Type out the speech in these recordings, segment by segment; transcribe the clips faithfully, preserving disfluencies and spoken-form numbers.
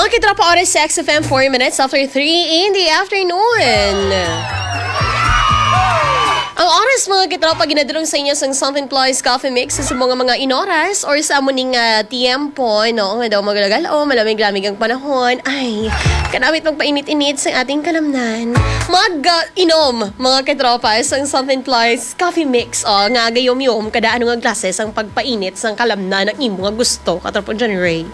Mga kitropa, oras sa X F M, four minutes after three in the afternoon. Ang oras mga kitropa, ginadulong sa inyo sa Something Plus Coffee Mix sa mga mga inoras or sa amuning uh, tiempo, no? Nga daw magalagal o malamig-lamig ang panahon. Ay, kanamit magpainit-init sa ating kalamnan. Mag-inom, mga kitropa, sa Something Plus Coffee Mix. O, nga gayom-yom, kada ano nga klases ang pagpainit sa kalamnan ng imo nga gusto. Katropa dyan, Ray.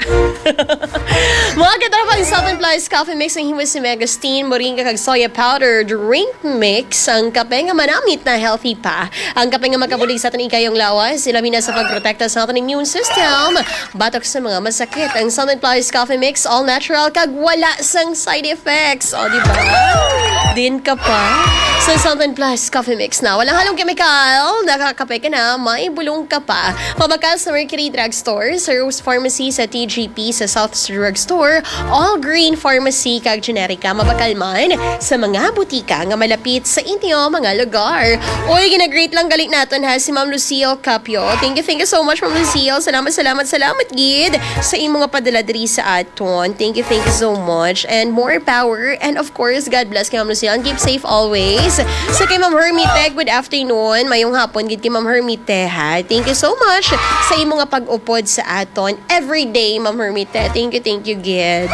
Mga katropa, ang Something Plus Coffee Mix ang hiwas si Megastine, moringa kag soya powder drink mix. Ang kape nga manamit na healthy pa. Ang kape nga makabulig sa atin ikayong lawas, ilamin na sa pagprotekta sa ating immune system, batok sa mga masakit. Ang Something Plus Coffee Mix, all natural kag wala sang side effects. O, diba? Din ka pa sa Something Plus Coffee Mix na walang halong chemical, nakakape ka na, may bulong ka pa. Mabakal sa Mercury Drugstore, sa Rose Pharmacy, sa T G P, sa South Drugstore, All Green Pharmacy kag Generika, mabakal man sa mga butika nga malapit sa inyo mga lugar. Uy, gina-great lang galit natin ha si Ma'am Lucille Capio. Thank you, thank you so much Ma'am Lucille. Salamat, salamat, salamat gid sa imong mga padala diri sa aton. Thank you, thank you so much. And more power. And of course, God bless kay Ma'am Lucille and keep safe always. Sa kay Ma'am Hermite, good afternoon. Mayong hapon gid kay Ma'am Hermite ha. Thank you so much sa imong nga pag-upod sa aton every day, Ma'am Hermite. Thank you, thank you, Gid.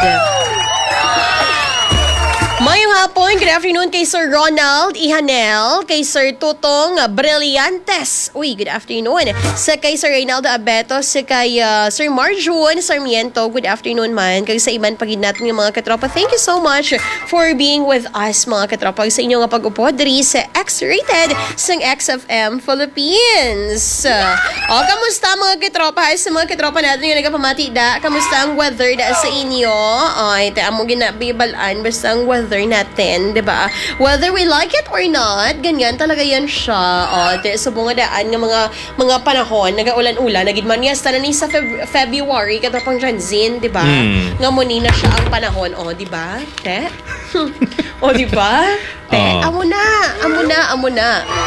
Mayong hapon, good afternoon kay Sir Ronald Ihanel, kay Sir Tutong Brillantes. Uy, good afternoon. Sa kay Sir Reynaldo Abeto, sa kay uh, Sir Marjun Sarmiento, good afternoon man. Kay sa iman pagid natin ng mga katropa. Thank you so much for being with us, mga katropa, sa inyong pag-upod diri sa X-rated sang X F M Philippines. O, kamusta mga katropa? Sa mga katropa natin yung nagapamati da, kamusta ang weather da sa inyo? Ay, ta mo ginabibalaan basta ang weather natin, 'di ba? Whether we like it or not, ganyan talaga yan siya. O, te, sa bunga daan ng mga mga panahon, nagaulan-ulan, nagid man yes tanan ni sa Feb- February katapang Janzin, 'di ba? Mm. Nga muni na siya ang panahon, o, 'di ba? Te. O, 'di ba? Te, oh. amo na, amo na, amo na.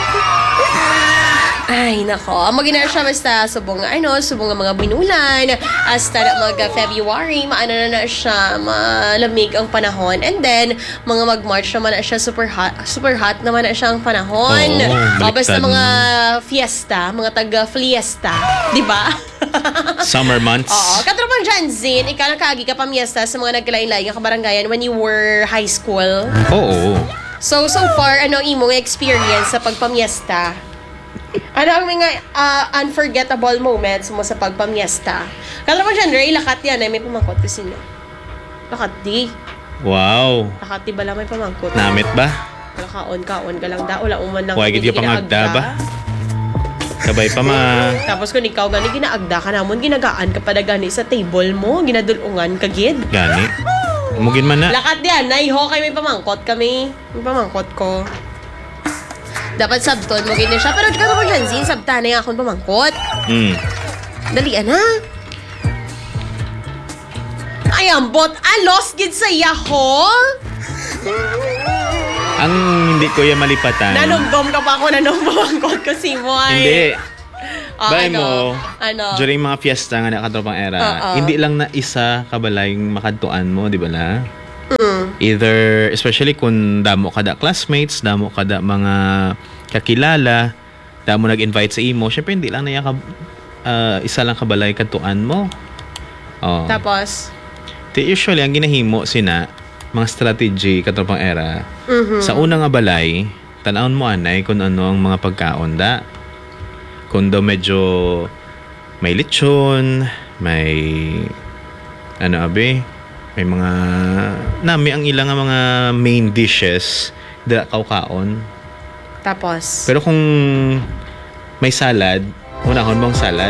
Ay, nako. Magina siya basta subong nga, ano, subong nga mga binulan. Hasta na mga February, maano na na siya, malamig ang panahon. And then, mga mag-March naman na siya, super hot. Super hot naman na siya ang panahon. Oh, o, basta mga fiesta, mga taga-fiesta. Di ba? Summer months. Oo. Katropang Janzin, ikaw nakagi ka pamiesta sa mga nagkalain-lain ka kabaranggayan when you were high school. Oo. So, so far, ano ang imong experience sa pagpamiesta? Ano ang mga uh, unforgettable moments mo sa pagpamiesta? Kala mo dyan, Ray, lakat yan eh. May pamangkot kasi no. Lakat di. Wow. Lakat di ba lang may pamangkot? Namit ba? Wala kaon, kaon ka lang da. Wala uman lang. Huwag hindi pangagda ba? Sabay pa ma... Tapos kung ikaw gani, ginaagda ka namon, ginagaan ka pa na gani sa table mo, ginadulungan ka gid. Gani? Umugin man na. Lakat yan, naiho kayo may pamangkot kami. May pamangkot ko. Dapat sabton mo gini siya. Pero ka naman Janzin, sabta na yung akong pamangkot. Mm. Dalian na. Ay, ambot. Ah, lost gid sa yaho. Ang hindi ko yung malipatan. Nanunggom ka pa ako na nung pamangkot ko si Moy. Hindi. Oh, Bay ano? mo, ano? during mga fiesta nga na katropang era, Uh-oh. hindi lang na isa kabalay yung makadtuan mo, di ba na? Mm. Either, especially kung damo kada classmates, damo kada mga kakilala, damo nag-invite sa imo, syempre hindi lang na yan, uh, isa lang kabalay katuan mo. Oh. Tapos? Di, usually, ang ginahimo sina, mga strategy katropang era, Mm-hmm. sa unang abalay, tanawon mo anay kung ano ang mga pagkaon da. Kung daw medyo may lechon, may ano abi, may mga nami ang ilang mga main dishes da kaukaon. Tapos? Pero kung may salad, unahon mong salad.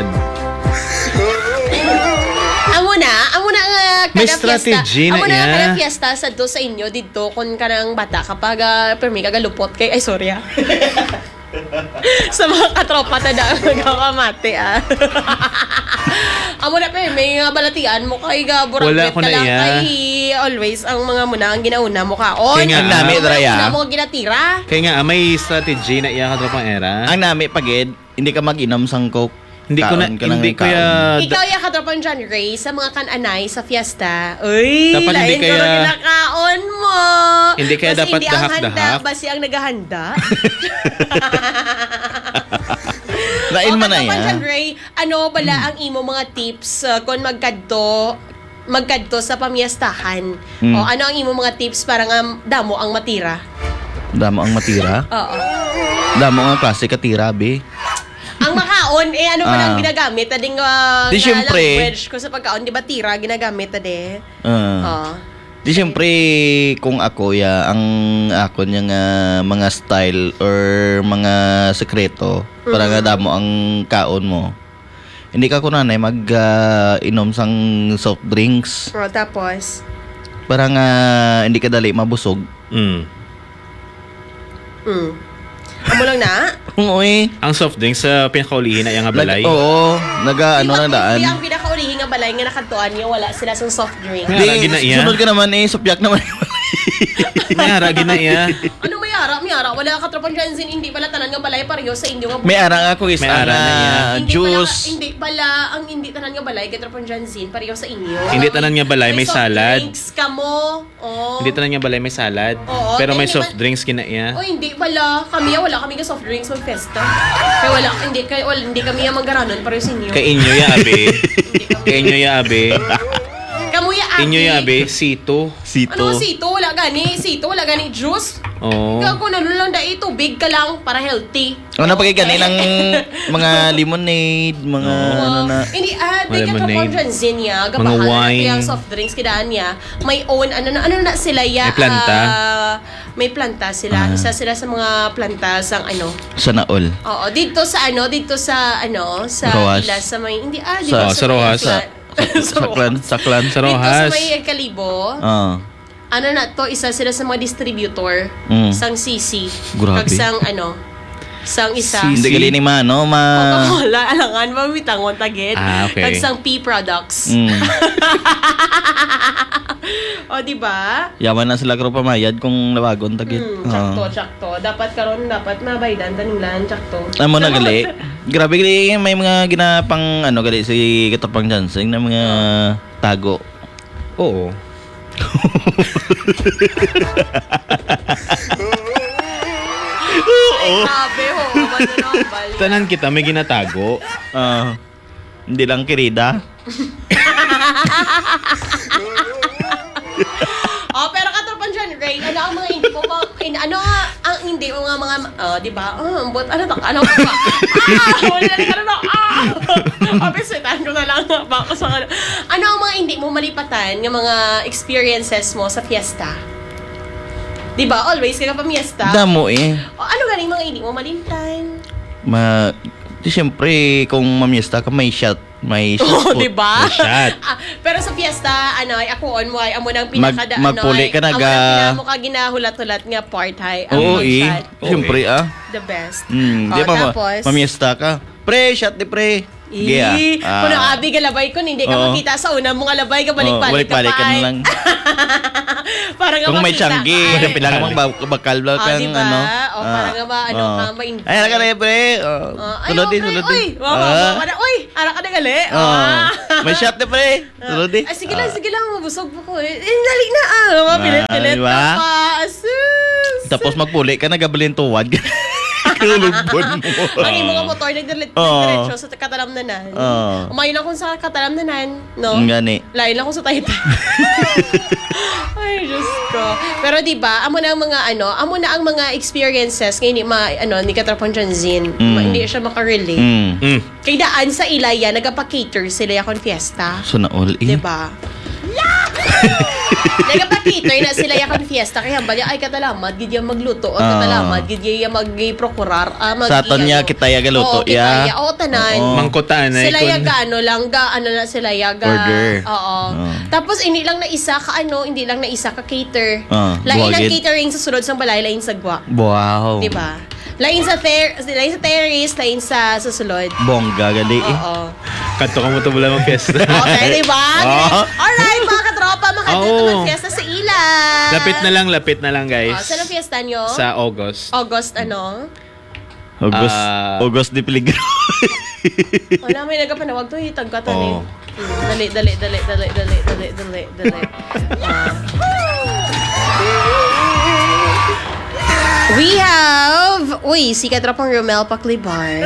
Amo na, amo na nga kada may strategy fiesta. na amo na yan. kada fiesta sa do sa inyo dito kung kanang bata kapag uh, permi kagalupot kay ay sorry ah. Sa mga katropa ta da nagkamate ah. Amo na pa may nga balatian mo kay ga buraglet ka lang kay always ang mga muna ang ginauna mo kaon. Kaya nga, ang nami draya. Na mo ginatira. Kaya nga may strategy na iya katropang era. Ang nami pagid, hindi ka mag-inom sang coke. Hindi ko na, Kaon ka lang hindi ng ko ya... Ikaw yung katropang John Ray sa mga kananay sa fiesta. Uy, Dapat hindi lain kaya- ko na kinakaon mo. Hindi kaya Basi dapat hindi ang handa, dahak-dahak. basi ang naghahanda. Lain man na katropang John ya. Ray, ano bala ang imo mga tips uh, kung magkadto magkadto sa pamiestahan? Mm. O ano ang imo mga tips para nga damo ang matira? Damo ang matira. Oo. Damo ang klase katira, be. Ang makaon, eh ano ba Ah. lang ginagamit? Ading uh, Di nga syempre. language ko sa pagkaon, di ba tira ginagamit ade? Ah. Oo. Di syempre kung ako ya ang ako niya nga mga style or mga sekreto para nga damo ang kaon mo. Hindi ka kunanay mag ah, inom sang soft drinks O, tapos, para nga hindi ka dali mabusog. Mm. mm. Amo lang na? Uy. Ang soft drinks sa pinakaulihin na yung balay. Nag, oo, naga ano na daan. Di ang pinakaulihin nga balay nga nakatuan niya, wala sila sa soft drink. Nga, lagi na iya. Sunod ka naman eh, supyak naman. May haragi na iya. Ano may ara? May ara? Wala katropang Jansen, hindi pala tanan nga balay pareho sa inyo nga. May arang ako is May ara na yan. Hindi juice. Pala, hindi pala, ang hindi tanan nga balay, katropang Jansen, pareho sa inyo. Hindi tanan nga balay, may soft salad. drinks ka mo. Oh. Hindi tanan niya balay may salad. Oo, pero eh, may hindi soft man- drinks kina iya. Oh, hindi pala. Kami wala kami nga soft drinks mag festa. Kaya wala, hindi, kaya, wala, hindi kami yung magaranon pareho sa inyo. Kay inyo ya abe. Kay inyo ya abe. Kamuya ati. Inyo ya abe, sito. Sito. Ano sito? Wala gani. Sito, wala gani juice. Oo. Gago na lang dahil tubig ka lang para healthy. O napagigani ng mga lemonade, mga ano na. Hindi, ah, di ka lemonade. kapag dyan zin niya. Mga Gabahan na wine. kaya soft drinks kidaan niya. May own, ano na, ano na sila ya. May planta? ah, may planta sila. Ah. Isa sila sa mga planta sang ano. Sana all. Oo, dito sa ano, dito sa ano, sa Rojas. ila, sa may, hindi, ah, Sa- dito Oh, sa Rojas. Sa, sa Saklan, saklan. Sa Dito sa Rojas. may Kalibo. Ah. Ano na to, isa sila sa mga distributor. Mm. Sang C C. Grabe. Kag sang ano, sang isa. C C. Hindi gali ni mano, ma... Coca-Cola, alangan, mamitangon tagit. Ah, okay. Kag sang P products. Mm. O, di ba? Yaman na sila karo pamayad kung lawagon tagit. Hmm, Ah. tsakto, tsakto. Dapat karon dapat mabaydan taninglan, tsakto. Amo na gali. Grabe gali may mga ginapang ano gali si Katapang Johnson na mga tago. Oo. Ay, grabe, ho. Ano na ang bal. Tanan kita may ginatago. Ah. Hindi lang kirida. Oh, pero katropan dyan, Ray, ano ang mga hindi mo ma... In, ano nga, ang hindi mo nga mga... Oh, di ba? Oh, but ano to? Ano ba? Ah! Wala na ka na Ah! Opisitan ko na lang ba ako sa ano. Ano ang mga hindi mo malipatan ng mga experiences mo sa fiesta? Di ba? Always ka pa fiesta. Damo eh. O, ano galing mga hindi mo malipatan? Ma di syempre kung mamiesta ka may shot, may shot. Oo, put. di ba? May shot. Ah, pero sa fiesta, ano, ay ako on mo ay amo nang pinakada, Mag- magpuli ano, ka na ay, ga- amo nang pinamo ka ginahulat-hulat nga part hay. ang Oo eh. mag-shot. Syempre ah. The best. Hmm, di Oh, ba ma- tapos? mamiesta ka? Pre, shot di pre. Eh, Yeah. kung ang abi ka labay ko, hindi ka Oo. makita sa una mong labay ka, Oh, balik-balik ka balik ka pa. na lang. Para nga Kung may makita tiyanggi, ka. pila ka mang ba- bakal ba Ah, kang diba? ano. O, para nga ba, ano ka, ma-invite. Ay, ka na pre. Oh, Oh, ay, tulad din, okay. tulad Uy, din. wow, wow, wow, wow, uy, ara ka na gali. Oh, Ah. may shot di pre. Tulad din. Ay, sige lang, sige lang, mabusog po ko. Eh, dali na, ah. Mapilit-pilit Ah, diba? na pa. Asus. Tapos magpuli ka, nagabalin tuwad. Kulubon mo. Ang imo nga motor, nagdiretso Oo. sa katalamnanan. Oo. Umayon lang kung sa katalamnanan, no? Ang gani. Lain lang kung sa taytay. Ay, Diyos ko. Pero di ba, amo na ang mga ano, amo na ang mga experiences ngayon ni ma ano ni Katrapon Janzin. Mm. Hindi siya makarelate. Mm. Mm. Kay daan sa Ilaya nagapa-cater sila yakon fiesta. So na all Di in. ba? Nagapa-cater na sila yakon fiesta kaya bali ay katalamat gid yang magluto o Ah. katalamat gid yang mag-procurar ah, mag Sa aton niya, kita ya galuto, Oo, kita ya. ya. Oo, tanan. Oo. Mangkutaan na Sila ikon. yaga ano lang ga ano na sila yaga. Order. Oo. Oo. Tapos hindi lang na isa ka ano, hindi lang na isa ka cater. Ah, lain ang buwagid. catering sa sulod sang balay, lain sa gwa. Wow. Di ba? Lain sa ter lain sa terrace, lain sa susulod. Bongga gali eh. Oo. Kanto ka mo to bula mag-fiesta. Okay, di ba? Oo. Alright, mga katropa, makadito Oo. ng fiesta sa Ila. Lapit na lang, lapit na lang Oh, guys. saan ang fiesta nyo? Sa August. August ano? August, Ah. August di peligro. Wala, may nagapanawag to, hitag ka tani. Oo. Hmm, dali, dali, dali, dali, dali, dali, dali, dali. Ah. We have, uy, si Katropang Romel Paclibar.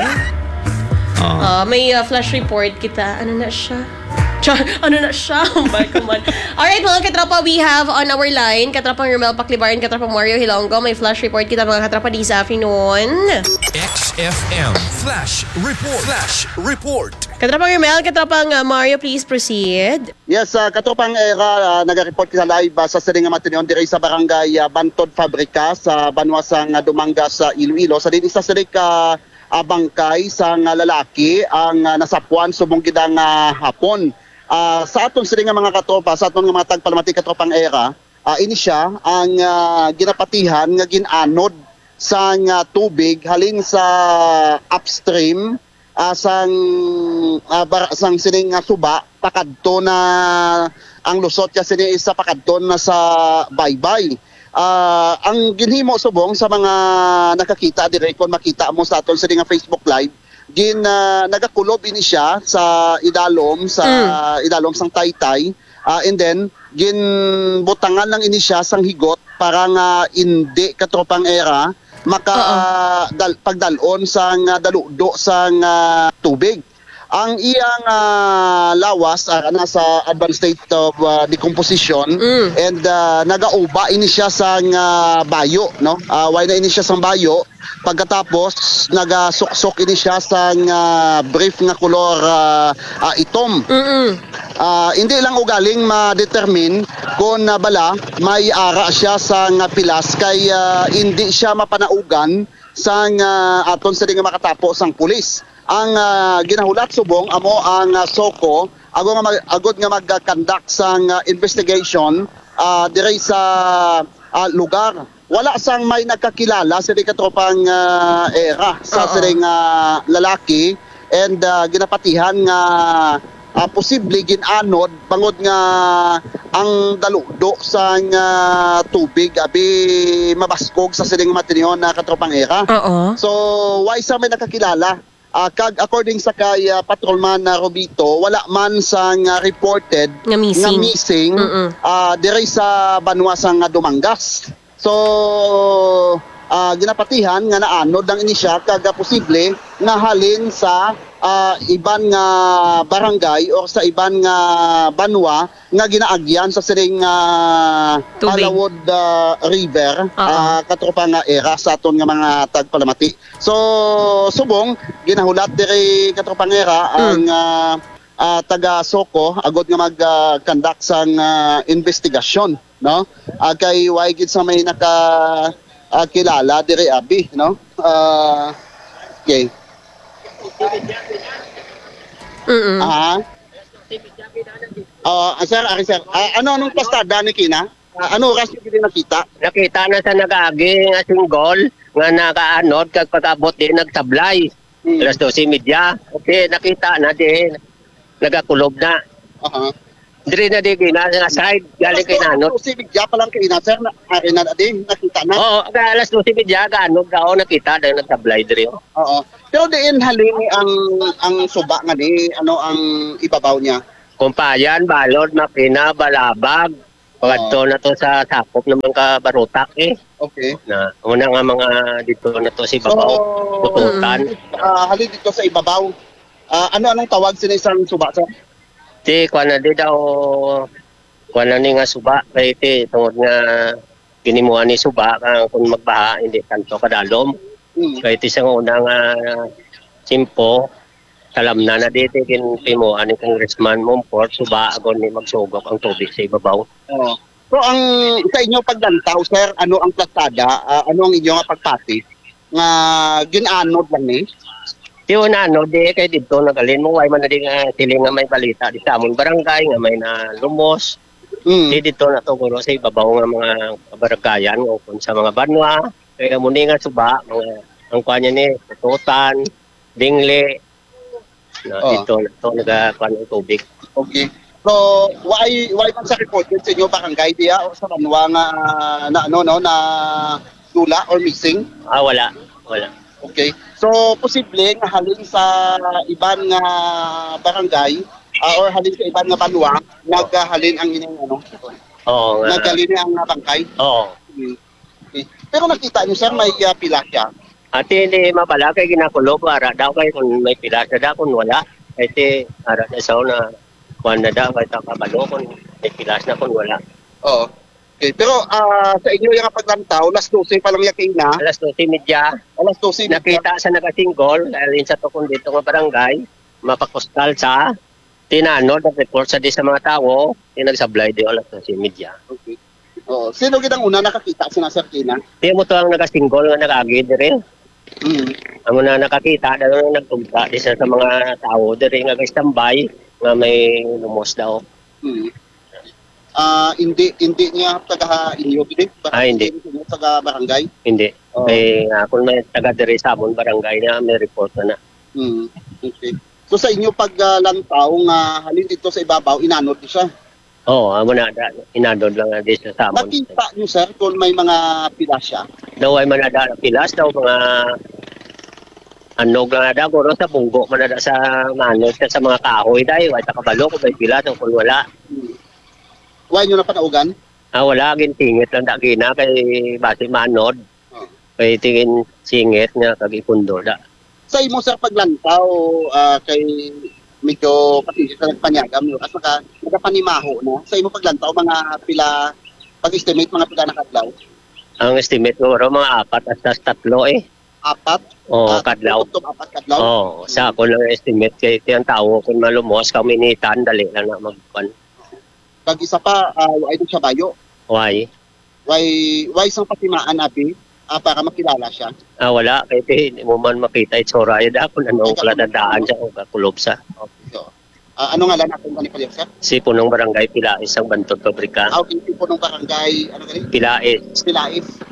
Oo. Ah, may uh, flash report kita. Ano na siya? Char, ano na siya? Bago man. Alright, mga katropa, we have on our line, Katropang Romel Paclibar and Katropang Mario Hilonggo. May flash report kita, mga katropa, this afternoon. X F M Flash Report. Flash Report. Katropang Romel, Katropang uh, Mario, please proceed. Yes, uh, katropang era, uh, nag-report kita live uh, sa Silinga Matinion diri sa barangay uh, Bantod Fabrika sa Banwasang uh, Dumanga sa Iloilo. Sa din isa sa uh, uh, bangkay sa uh, lalaki ang uh, nasapuan subong gidang uh, hapon. Uh, sa aton Silinga mga katropa, sa aton nga mga tagpalamati katropang era, uh, ini siya ang uh, ginapatihan nga ginanod sa uh, tubig halin sa upstream uh, sang uh, bar, sang sining uh, suba pakadto na ang lusot niya sini isa pakadto na sa baybay. Uh, ang ginhimo subong sa mga nakakita dire kon makita mo sa aton sa nga Facebook live gin uh, nagakulob ini siya sa idalom sa mm. idalom sang Taytay uh, and then gin butangan lang ini siya sang higot para nga indi katropang era maka uh-uh. dal, pagdalon sang uh, daludo sang uh, tubig. Ang iyang uh, lawas uh, nasa advanced state of uh, decomposition mm. and uh, nagauba ini siya sa uh, bayo, no? Uh, why na ini siya sa bayo? Pagkatapos nagasuksok ini siya sa uh, brief nga kolor uh, uh, itom. Uh, hindi lang ugaling ma-determine kung uh, bala may ara siya sa uh, pilas kay uh, hindi siya mapanaugan sa uh, aton sa nga makatapo sang pulis. Ang uh, ginahulat subong amo ang uh, Soko agod nga mag, agod nga mag-conduct sang uh, investigation uh, dire sa uh, lugar. Wala sang may nagkakilala sa katropang uh, era sa uh-oh. Siring uh, lalaki and uh, ginapatihan nga uh, posible ginanod bangod nga ang daludo sa uh, tubig abi mabaskog sa siring matinion na katropang era. Oo. So why sa may nakakilala? Uh, kag according sa kay uh, patrolman na Robito, wala man sang uh, reported nga missing, nga missing uh, dire sa Banwasang uh, Dumangas. So uh, ginapatihan nga naanod ang ini siya kag posible nga halin sa uh, iban nga barangay o sa iban nga banwa nga ginaagyan sa siring uh, Palawod uh, River uh, katropa nga era sa aton nga mga tagpalamati. So subong ginahulat diri katropa nga era mm. ang uh, uh, taga Soko agod nga mag-conduct uh, sang uh, investigasyon, no? Uh, kay way gid sa may naka uh, kilala diri abi, no? Uh, okay. Mm. Ah. Uh, sir, ari sir. Uh, ano anong pastada ni kina? Uh, ano oras yung nakita? Nakita na sa nag-agi nga singgol nga nakaanod kag pag-abot din nagsablay. Hmm. alas dose media. Okay, nakita na din. Nagakulob na. Uh-huh. Diri na di gina nga side galing kay nanod. alas dose media pa lang kay ina sir na ari na din nakita na. Oo, aga alas dose media gaanod daw nakita daw nagsablay diri. Oo. Pero diin halini ang ang suba nga di ano ang ibabaw niya. Kumpayan, balod, makina, balabag. Pagkatto na to sa sakop naman ka barutak eh. Okay. Na una nga mga dito na to si babaw. So, pututan. Uh, halin dito sa ibabaw. Uh, ano anong tawag sa isang suba sir? Ti kuan na di daw kuan na ni nga suba kay ti tungod nga ginimuan ni suba kang kung magbaha hindi kanto kadalom. Hmm. Kay ti sa una nga simpo salam na na dito kin timo ani congressman Momport suba agon ni magsugok ang tubig sa ibabaw. Oh. So ang sa inyo paglantaw sir, ano ang plastada, uh, ano ang inyo nga pagpati nga ginanod lang ni? Tiyo na ano di kay dito nagalin mo way man na di nga siling nga may balita di sa among barangay nga may na lumos. Mm. Di dito na to guro sa ibabaw nga mga baranggayan o kun sa mga banwa kaya muni nga suba mga ang kuanya ni pututan, bingle na oh. Dito na to nagakuan ng tubig. Okay. So why why man sa report sa inyo barangay diya o sa banwa nga na ano no na dula or missing? Ah wala, wala. Okay. So posible nga halin sa iban nga barangay ah, or halin sa iban nga banwa naghalin ang inyong ano Oo nga. naghalin ang ah, bangkay. Oo. Hmm. Okay. Pero nakita niyo sir may uh, pila siya. At hindi mapala kay ginakulo para daw kay kung may pilas na daw kung wala. Kasi ara na sa na kuan na daw kay takabalo kung may pilas na kung wala. Oo. Okay. Pero ah, sa inyo yung paglantaw, alas dose pa lang yakin na. Alas dose media Alas dose nakita sa nagasinggol dahil sa tukon dito nga barangay mapakustal sa tinano nag-report sa di sa mga tao tinagsablay di alas dose media. Okay. Oh, sino gid ang una nakakita sina Sir Kina? Di mo to ang nagasinggol nga nagagi diri. Mm. Ang una nakakita daw nagtugta di sa, sa mga tao diri nga standby nga may lumos daw. Mm. Ah, hindi hindi niya taga inyo gid. Ah, hindi. Taga barangay. Hindi. Oh. Kay uh, kung may taga diri sa amon barangay na may report na na. Mm. Okay. So sa inyo pag uh, lantaw nga halin dito sa ibabaw inanod niyo siya. Oo, oh, amo na da, inadod lang na dito sa amon. Nakita niyo sir kung may mga pila siya. Daw ay manada pilas daw mga anog lang na daw guro sa bunggo manada sa manod sa mga kahoy dai way takabalo kung may pilas o kung wala. Hmm. Why niyo na panaugan? Ah wala gin tingit lang da gina kay base manod. Oh. Kay tingin singit nga kag ipundo da. Sa imo sir paglantaw ah, kay medyo pati sa nagpanyagam yo at saka nagapanimaho no. Sa imo paglantaw mga pila pag-estimate mga pila na kadlaw. Ang estimate ko ro mga apat at tatlo eh. Apat. Oo, ah, kadlaw. tutok apat kadlaw. Oo, sa ako lang estimate kay tiyang tao kung malumos kaminitan dali lang na magpan. Pag isa pa uh, ay siya bayo. Why? Why why isang patimaan abi ah, para makilala siya. Ah, wala. Kaya hindi mo man makita itsura. Yun ako na nung kalatandaan siya kung kakulob sa. Okay. So, ah, ano nga lang natin kanil pa sir? Si punong barangay Pilais ang Bantog Pabrika. Ah, okay, tipo ng barangay ano gani? Pilais. Pilais.